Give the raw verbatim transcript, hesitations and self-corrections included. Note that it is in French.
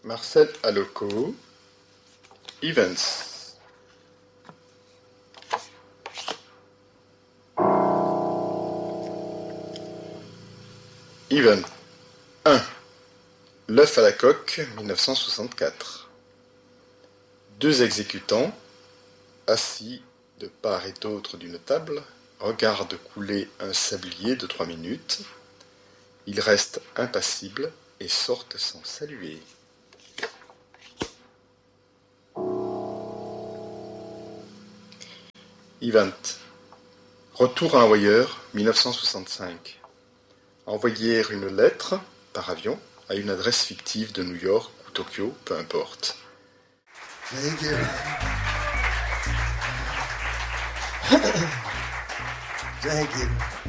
Marcel Aloco, Evans. Even. un. L'œuf à la coque, mille neuf cent soixante-quatre. Deux exécutants, assis de part et d'autre d'une table, regardent couler un sablier de trois minutes. Ils restent impassibles et sortent sans saluer. Event. Retour à Hawaïeur, mille neuf cent soixante-cinq. Envoyer une lettre, par avion, à une adresse fictive de New York ou Tokyo, peu importe. Thank you. Thank you.